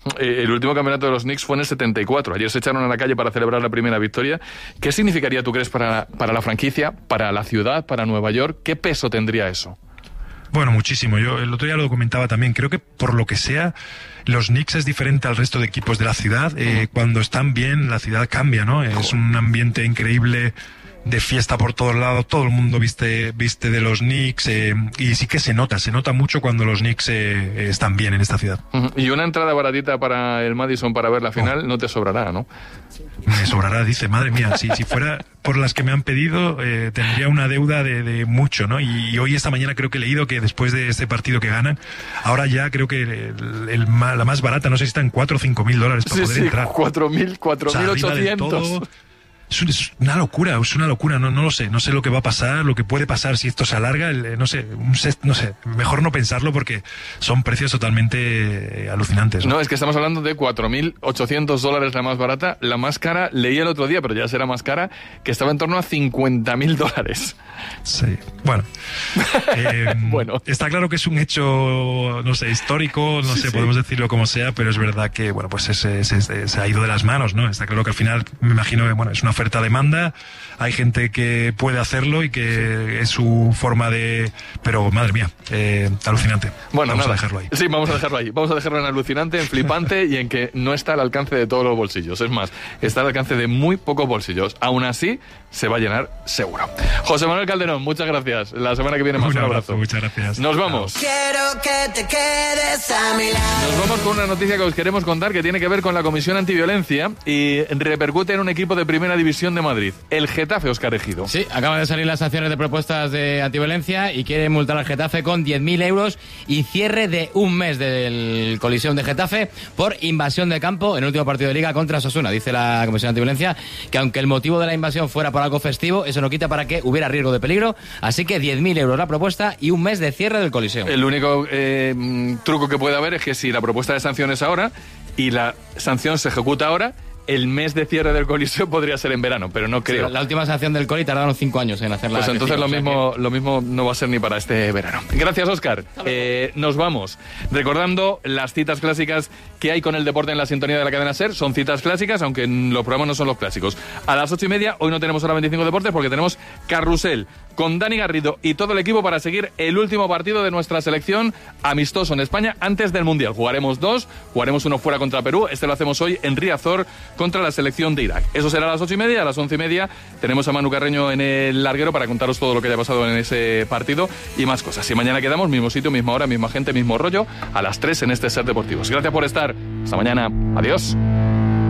El último campeonato de los Knicks fue en el 74. Ayer se echaron a la calle para celebrar la primera victoria. ¿Qué significaría, tú crees, para la franquicia, para la ciudad, para Nueva York? ¿Qué peso tendría eso? Bueno, muchísimo. Yo el otro día lo comentaba también. Creo que por lo que sea, los Knicks es diferente al resto de equipos de la ciudad. Cuando están bien, la ciudad cambia, ¿no? Es un ambiente increíble, de fiesta por todos lados, todo el mundo viste de los Knicks, y sí que se nota mucho cuando los Knicks están bien en esta ciudad. Y una entrada baratita para el Madison para ver la final no te sobrará, ¿no? Me sobrará, dice, madre mía, si fuera por las que me han pedido, tendría una deuda de mucho, ¿no? Y hoy, esta mañana, creo que he leído que después de este partido que ganan, ahora ya creo que la más barata, no sé si está en $4 o $5,000 para poder entrar. 4.800. Es una locura, no lo sé, no sé lo que va a pasar, lo que puede pasar si esto se alarga, no sé, mejor no pensarlo porque son precios totalmente alucinantes, ¿no? No, es que estamos hablando de $4.800 la más barata, la más cara, leí el otro día, pero ya será más cara, que estaba en torno a $50,000. Sí, bueno, bueno, está claro que es un hecho, no sé, histórico, podemos decirlo como sea, pero es verdad que, bueno, pues se ha ido de las manos, ¿no? Está claro que al final, me imagino que, bueno, es una oferta-demanda, hay gente que puede hacerlo y que es su forma de... Pero, madre mía, alucinante. Bueno, vamos a dejarlo ahí. Sí, vamos a dejarlo ahí. Vamos a dejarlo en alucinante, en flipante y en que no está al alcance de todos los bolsillos. Es más, está al alcance de muy pocos bolsillos. Aún así, se va a llenar seguro. José Manuel Calderón, muchas gracias. La semana que viene más. Un abrazo. Muchas gracias. Nos vamos. Quiero que te quedes a mi lado. Nos vamos con una noticia que os queremos contar que tiene que ver con la Comisión Antiviolencia y repercute en un equipo de Primera División de Madrid, el Getafe, Óscar Ejido. Sí, acaban de salir las sanciones de propuestas de antiviolencia y quieren multar al Getafe con 10.000 euros y cierre de un mes del colisión de Getafe por invasión de campo en el último partido de Liga contra Osasuna. Dice la Comisión Antiviolencia que aunque el motivo de la invasión fuera por algo festivo, eso no quita para que hubiera riesgo de peligro, así que 10.000 euros la propuesta y un mes de cierre del colisión. El único truco que puede haber es que si la propuesta de sanción es ahora y la sanción se ejecuta ahora, el mes de cierre del Coliseo podría ser en verano, pero no creo. Sí, la última sanción del Coli tardaron 5 años en hacerla. Pues entonces lo mismo no va a ser ni para este verano. Gracias, Óscar. Nos vamos. Recordando las citas clásicas que hay con el deporte en la sintonía de la cadena SER. Son citas clásicas, aunque los programas no son los clásicos. A las 8:30, hoy no tenemos Hora 25 Deportes porque tenemos Carrusel con Dani Garrido y todo el equipo para seguir el último partido de nuestra selección amistoso en España antes del Mundial. Jugaremos uno fuera contra Perú. Este lo hacemos hoy en Riazor contra la selección de Irak. Eso será a las 8:30. A las 11:30 tenemos a Manu Carreño en el larguero para contaros todo lo que haya pasado en ese partido y más cosas. Y mañana quedamos, mismo sitio, misma hora, misma gente, mismo rollo, a las 3 en este SER Deportivos. Gracias por estar. Hasta mañana. Adiós.